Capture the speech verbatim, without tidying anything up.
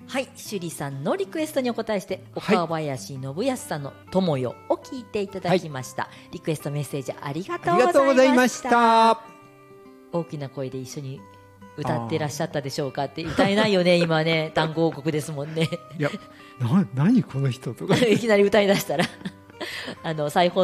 はい、趣里さんのリクエストにお答えして岡林信康さんの友よを聞いていただきました、はい、リクエストメッセージありがとうございました。大きな声で一緒に歌ってらっしゃったでしょうかって。歌えないよね今ね単語王国ですもんね。 いやな何この人とかいきなり歌い出したらあの再放送